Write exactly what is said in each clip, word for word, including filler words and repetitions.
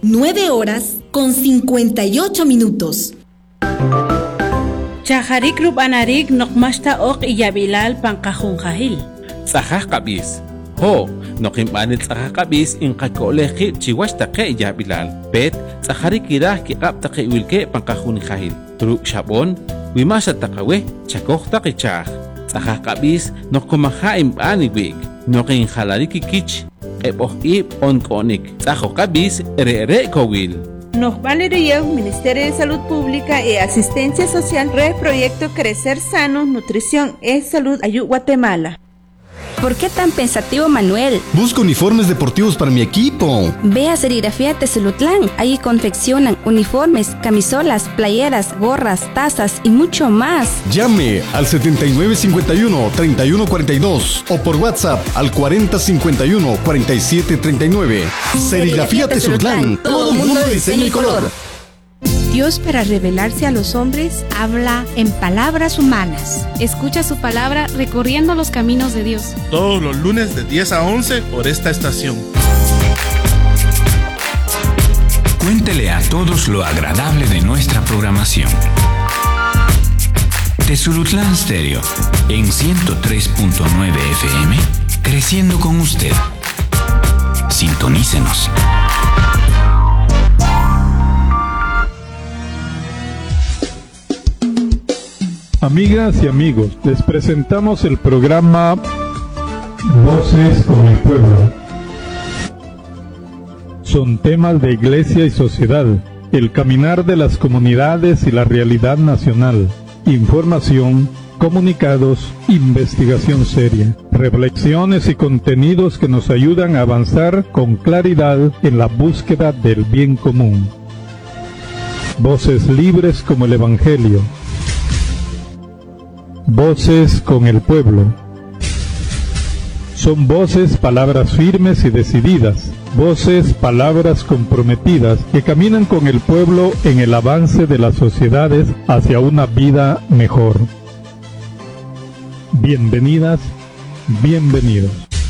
nueve horas con cincuenta y ocho minutos. Chajarik rub anarik nokmashta ok iyabilal pankajunjahil. Tzajaj kabis. Ho, nokimbanil tzajaj kabis inqakoleji chiwashta ke iyabilal. Bet, tzajarik irah kiqapta ke iwilke pankajunjahil. Tru shabon, wimasha takawe, chakojta kichaj. Tzajaj kabis nokumaha imbani wig. Nokin halariki kich, eboh ib onkonik. Tzajo kabis re re kowil. Nos vale Ministerio de Salud Pública y Asistencia Social, Red Proyecto Crecer Sano, Nutrición y Salud, Ayú, Guatemala. ¿Por qué tan pensativo, Manuel? Busco uniformes deportivos para mi equipo. Ve a Serigrafía Tezulutlán. Ahí confeccionan uniformes, camisolas, playeras, gorras, tazas y mucho más. Llame al setenta y nueve cincuenta y uno, treinta y uno cuarenta y dos o por WhatsApp al cuarenta cincuenta y uno, cuarenta y siete treinta y nueve. Serigrafía Tezulutlán. Todo mundo de diseño y color. Dios, para revelarse a los hombres, habla en palabras humanas. Escucha su palabra recorriendo los caminos de Dios. Todos los lunes de diez a once por esta estación. Cuéntele a todos lo agradable de nuestra programación. Tezulutlán Stereo en ciento tres punto nueve F M, creciendo con usted. Sintonícenos. Amigas y amigos, les presentamos el programa Voces con el Pueblo. Son temas de iglesia y sociedad, el caminar de las comunidades y la realidad nacional, información, comunicados, investigación seria, reflexiones y contenidos que nos ayudan a avanzar con claridad en la búsqueda del bien común. Voces libres como el Evangelio. Voces con el pueblo. Son voces, palabras firmes y decididas, voces, palabras comprometidas que caminan con el pueblo en el avance de las sociedades hacia una vida mejor. Bienvenidas, bienvenidos.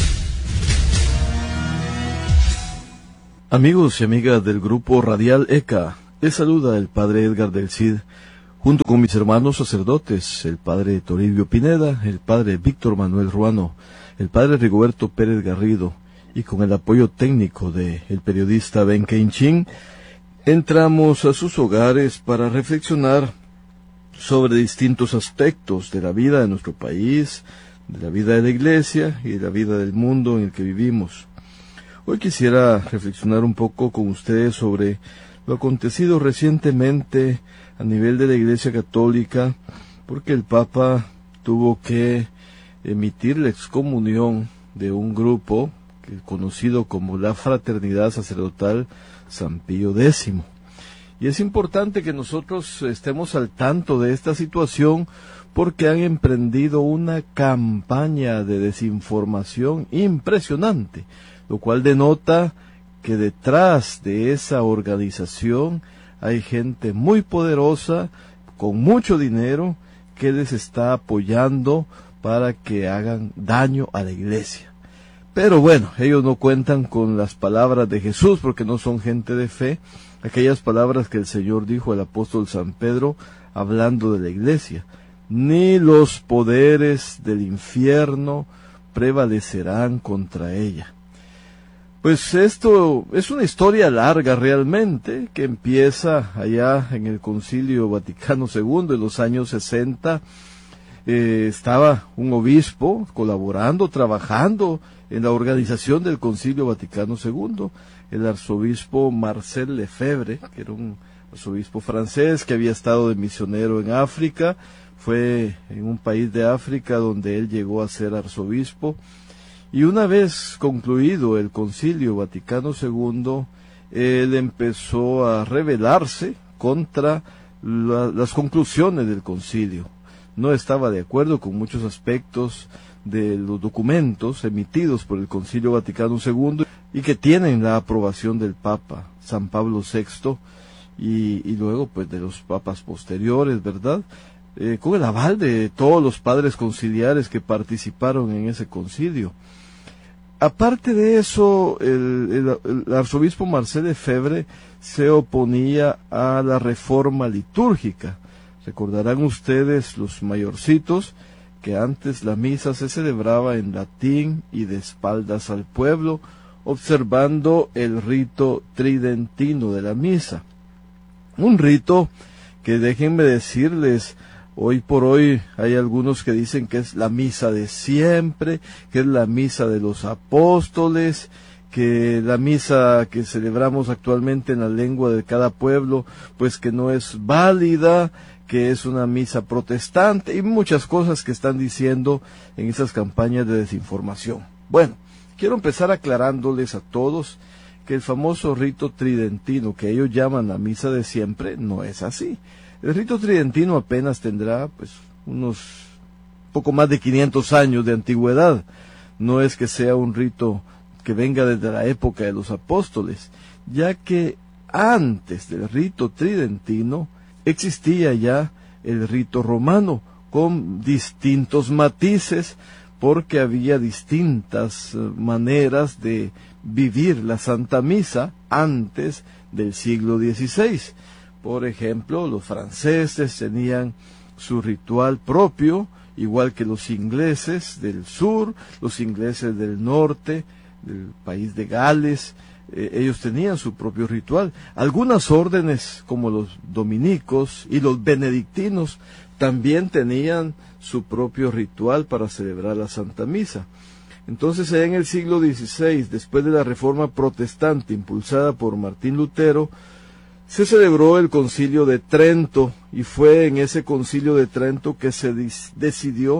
Amigos y amigas del grupo Radial E C A, les saluda el padre Edgar del Cid, junto con mis hermanos sacerdotes, el padre Toribio Pineda, el padre Víctor Manuel Ruano, el padre Rigoberto Pérez Garrido, y con el apoyo técnico del periodista Ben Keinchin, entramos a sus hogares para reflexionar sobre distintos aspectos de la vida de nuestro país, de la vida de la iglesia y de la vida del mundo en el que vivimos. Hoy quisiera reflexionar un poco con ustedes sobre lo acontecido recientemente a nivel de la Iglesia Católica, porque el Papa tuvo que emitir la excomunión de un grupo que, conocido como la Fraternidad Sacerdotal San Pío X. Y es importante que nosotros estemos al tanto de esta situación porque han emprendido una campaña de desinformación impresionante, lo cual denota que detrás de esa organización hay gente muy poderosa, con mucho dinero, que les está apoyando para que hagan daño a la iglesia. Pero bueno, ellos no cuentan con las palabras de Jesús porque no son gente de fe, aquellas palabras que el Señor dijo al apóstol San Pedro hablando de la iglesia. Ni los poderes del infierno prevalecerán contra ella. Pues esto es una historia larga realmente, que empieza allá en el Concilio Vaticano segundo, en los años sesenta. Eh, estaba un obispo colaborando, trabajando en la organización del Concilio Vaticano segundo, el arzobispo Marcel Lefebvre, que era un arzobispo francés que había estado de misionero en África. Fue en un país de África donde él llegó a ser arzobispo. Y una vez concluido el Concilio Vaticano segundo, él empezó a rebelarse contra la, las conclusiones del concilio. No estaba de acuerdo con muchos aspectos de los documentos emitidos por el Concilio Vaticano segundo y que tienen la aprobación del Papa San Pablo sexto y, y luego pues de los papas posteriores, ¿verdad? Eh, con el aval de todos los padres conciliares que participaron en ese concilio. aparte de eso, el, el, el arzobispo Marcel Lefebvre se oponía a la reforma litúrgica. Recordarán ustedes, los mayorcitos, que antes la misa se celebraba en latín y de espaldas al pueblo, observando el rito tridentino de la misa. Un rito que, déjenme decirles, hoy por hoy hay algunos que dicen que es la misa de siempre, que es la misa de los apóstoles, que la misa que celebramos actualmente en la lengua de cada pueblo, pues que no es válida, que es una misa protestante, y muchas cosas que están diciendo en esas campañas de desinformación. Bueno, quiero empezar aclarándoles a todos que el famoso rito tridentino, que ellos llaman la misa de siempre, no es así. El rito tridentino apenas tendrá pues unos poco más de quinientos años de antigüedad. No es que sea un rito que venga desde la época de los apóstoles, ya que antes del rito tridentino existía ya el rito romano con distintos matices, porque había distintas maneras de vivir la Santa Misa antes del siglo dieciséis. Por ejemplo, los franceses tenían su ritual propio, igual que los ingleses del sur, los ingleses del norte, del país de Gales, eh, ellos tenían su propio ritual. Algunas órdenes, como los dominicos y los benedictinos, también tenían su propio ritual para celebrar la Santa Misa. Entonces, en el siglo dieciséis, después de la Reforma Protestante impulsada por Martín Lutero, se celebró el Concilio de Trento, y fue en ese Concilio de Trento que se decidió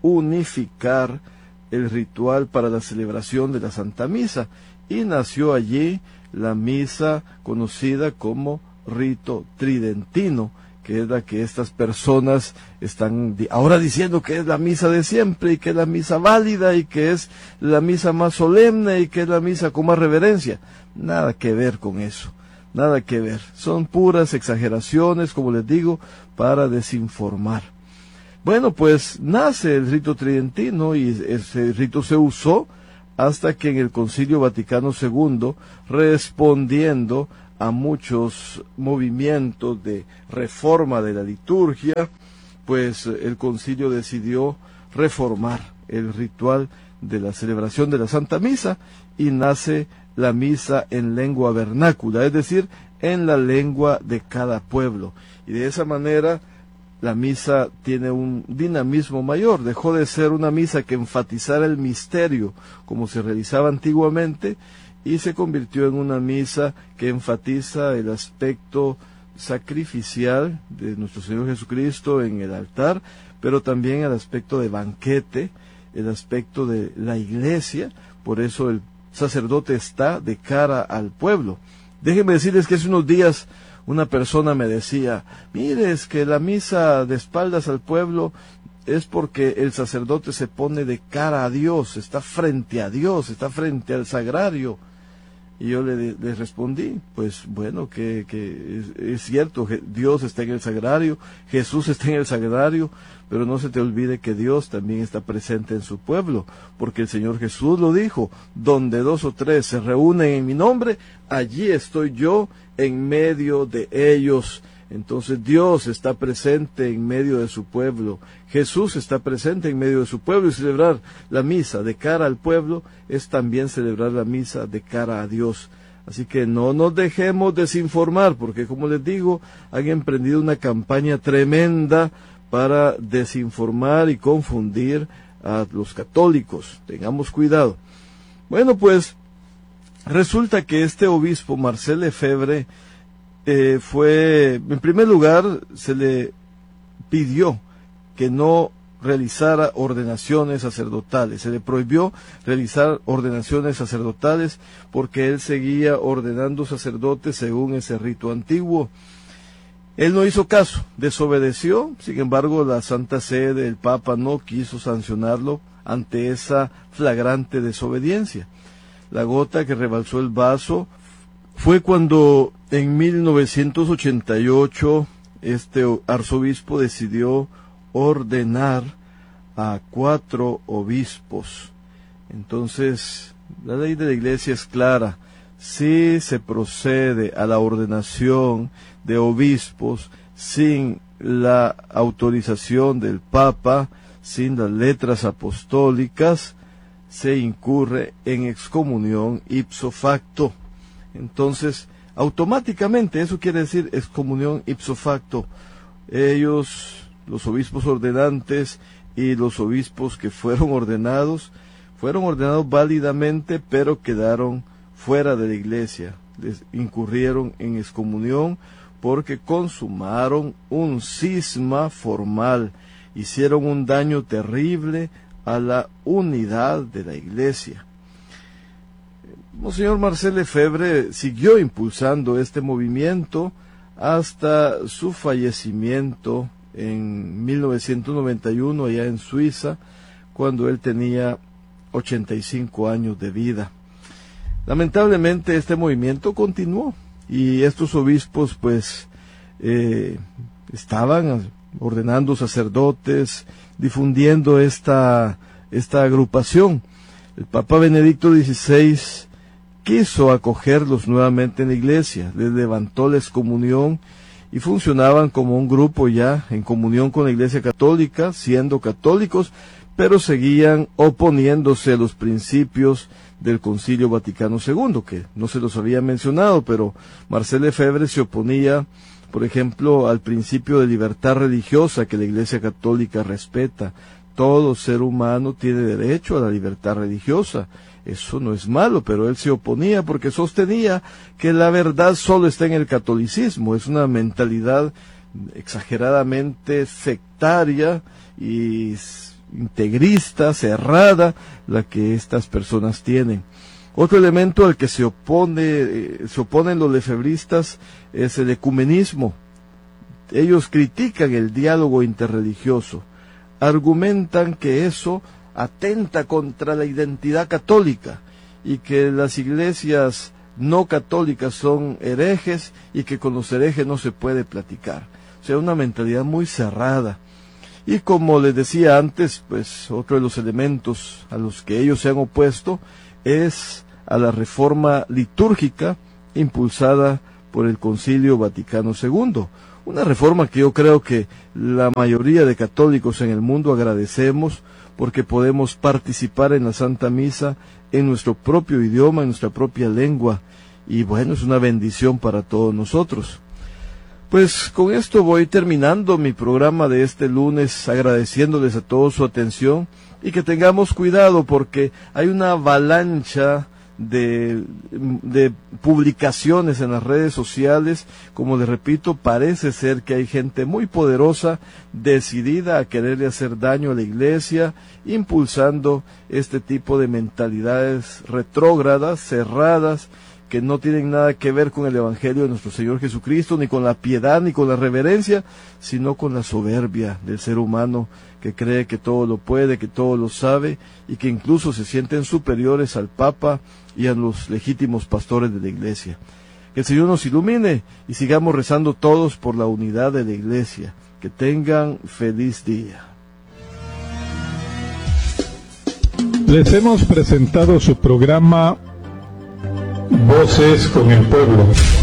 unificar el ritual para la celebración de la Santa Misa, y nació allí la misa conocida como rito tridentino, que es la que estas personas están ahora diciendo que es la misa de siempre, y que es la misa válida, y que es la misa más solemne, y que es la misa con más reverencia. Nada que ver con eso, nada que ver. Son puras exageraciones, como les digo, para desinformar. Bueno, pues nace el rito tridentino, y ese rito se usó hasta que en el Concilio Vaticano segundo, respondiendo a muchos movimientos de reforma de la liturgia, pues el concilio decidió reformar el ritual de la celebración de la Santa Misa, y nace la misa en lengua vernácula, es decir, en la lengua de cada pueblo. Y de esa manera la misa tiene un dinamismo mayor, dejó de ser una misa que enfatizara el misterio como se realizaba antiguamente, y se convirtió en una misa que enfatiza el aspecto sacrificial de nuestro Señor Jesucristo en el altar, pero también el aspecto de banquete, el aspecto de la iglesia. Por eso el sacerdote está de cara al pueblo. Déjenme decirles que hace unos días una persona me decía, mire, es que la misa de espaldas al pueblo es porque el sacerdote se pone de cara a Dios, está frente a Dios, está frente al sagrario. Y yo le, le respondí, pues bueno, que, que es, es cierto, Dios está en el sagrario, Jesús está en el sagrario, pero no se te olvide que Dios también está presente en su pueblo, porque el Señor Jesús lo dijo, donde dos o tres se reúnen en mi nombre, allí estoy yo en medio de ellos. Entonces Dios está presente en medio de su pueblo, Jesús está presente en medio de su pueblo, y celebrar la misa de cara al pueblo es también celebrar la misa de cara a Dios. Así que no nos dejemos desinformar, porque como les digo, han emprendido una campaña tremenda para desinformar y confundir a los católicos. Tengamos cuidado. Bueno, pues resulta que este obispo Marcel Lefebvre Eh, fue, en primer lugar, se le pidió que no realizara ordenaciones sacerdotales, se le prohibió realizar ordenaciones sacerdotales porque él seguía ordenando sacerdotes según ese rito antiguo. Él no hizo caso, desobedeció. Sin embargo, la Santa Sede, el Papa, no quiso sancionarlo ante esa flagrante desobediencia. La gota que rebalsó el vaso fue cuando en mil novecientos ochenta y ocho este arzobispo decidió ordenar a cuatro obispos. Entonces La ley de la Iglesia es clara. Si se procede a la ordenación de obispos sin la autorización del Papa, sin las letras apostólicas, se incurre en excomunión ipso facto. Entonces, automáticamente, eso quiere decir excomunión ipso facto. Ellos, los obispos ordenantes y los obispos que fueron ordenados, fueron ordenados válidamente, pero quedaron fuera de la Iglesia. Les incurrieron en excomunión porque consumaron un cisma formal, hicieron un daño terrible a la unidad de la Iglesia. Monseñor Marcel Lefebvre siguió impulsando este movimiento hasta su fallecimiento en mil novecientos noventa y uno allá en Suiza, cuando él tenía ochenta y cinco años de vida. Lamentablemente este movimiento continuó y estos obispos pues eh, estaban ordenando sacerdotes, difundiendo esta, esta agrupación. El Papa Benedicto dieciséis quiso acogerlos nuevamente en la Iglesia, les levantó la excomunión y funcionaban como un grupo ya en comunión con la Iglesia Católica, siendo católicos, pero seguían oponiéndose a los principios del Concilio Vaticano segundo, que no se los había mencionado, pero Marcel Lefebvre se oponía, por ejemplo, al principio de libertad religiosa que la Iglesia Católica respeta. Todo ser humano tiene derecho a la libertad religiosa. Eso no es malo, pero él se oponía porque sostenía que la verdad solo está en el catolicismo. Es una mentalidad exageradamente sectaria y integrista, cerrada, la que estas personas tienen. Otro elemento al que se opone, eh, se oponen los lefebristas es el ecumenismo. Ellos critican el diálogo interreligioso, argumentan que eso atenta contra la identidad católica y que las iglesias no católicas son herejes y que con los herejes no se puede platicar. O sea, una mentalidad muy cerrada. Y como les decía antes, pues otro de los elementos a los que ellos se han opuesto es a la reforma litúrgica impulsada por el Concilio Vaticano segundo. Una reforma que yo creo que la mayoría de católicos en el mundo agradecemos, porque podemos participar en la Santa Misa en nuestro propio idioma, en nuestra propia lengua, y bueno, es una bendición para todos nosotros. Pues con esto voy terminando mi programa de este lunes, agradeciéndoles a todos su atención, y que tengamos cuidado porque hay una avalancha de, de publicaciones en las redes sociales. Como les repito, parece ser que hay gente muy poderosa, decidida a quererle hacer daño a la Iglesia, impulsando este tipo de mentalidades retrógradas, cerradas, que no tienen nada que ver con el Evangelio de nuestro Señor Jesucristo, ni con la piedad, ni con la reverencia, sino con la soberbia del ser humano que cree que todo lo puede, que todo lo sabe, y que incluso se sienten superiores al Papa y a los legítimos pastores de la Iglesia. Que el Señor nos ilumine y sigamos rezando todos por la unidad de la Iglesia. Que tengan feliz día. Les hemos presentado su programa Voces con el Pueblo,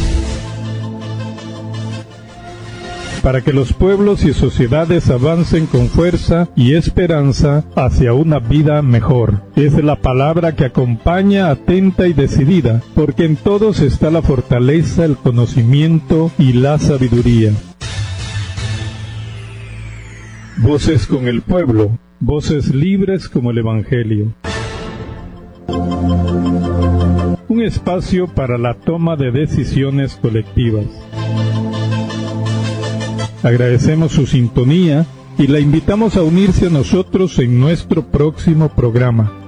para que los pueblos y sociedades avancen con fuerza y esperanza hacia una vida mejor. Es la palabra que acompaña atenta y decidida, porque en todos está la fortaleza, el conocimiento y la sabiduría. Voces con el Pueblo, voces libres como el Evangelio. Un espacio para la toma de decisiones colectivas. Agradecemos su sintonía y la invitamos a unirse a nosotros en nuestro próximo programa.